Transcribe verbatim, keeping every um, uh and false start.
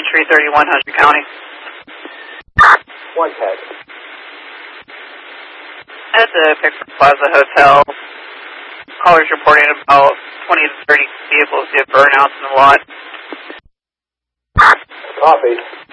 three thirty-one, Hunter County. One tag. At the Pickford Plaza Hotel, callers reporting about twenty to thirty vehicles did burnouts in the lot. Copy.